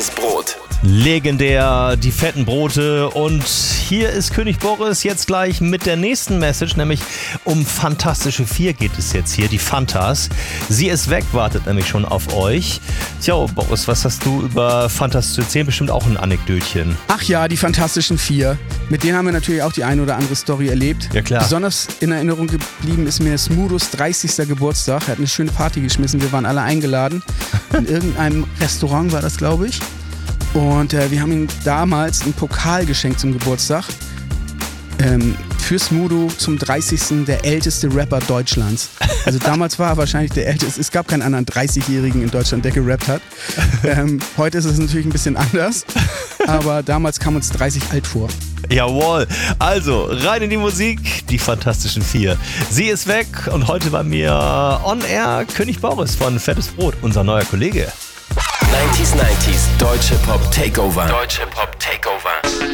Brot. Legendär, die fetten Brote. Und hier ist König Boris jetzt gleich mit der nächsten Message, nämlich um Fantastische 4 geht es jetzt hier, die Fantas. Sie ist weg, wartet nämlich schon auf euch. Tja, Boris, was hast du über Fantas zu erzählen? Bestimmt auch ein Anekdötchen. Ach ja, die Fantastischen 4. Mit denen haben wir natürlich auch die eine oder andere Story erlebt. Ja, klar. Besonders in Erinnerung geblieben ist mir Smudos 30. Geburtstag. Er hat eine schöne Party geschmissen. Wir waren alle eingeladen. In irgendeinem Restaurant war das, glaube ich. Und wir haben ihm damals einen Pokal geschenkt zum Geburtstag. Für Smudo zum 30. der älteste Rapper Deutschlands. Also damals war er wahrscheinlich der älteste. Es gab keinen anderen 30-Jährigen in Deutschland, der gerappt hat. Heute ist es natürlich ein bisschen anders. Aber damals kam uns 30 alt vor. Jawohl. Also, rein in die Musik, die Fantastischen 4. Sie ist weg und heute bei mir on air König Boris von Fettes Brot, unser neuer Kollege. 90s, Deutsche Pop Takeover.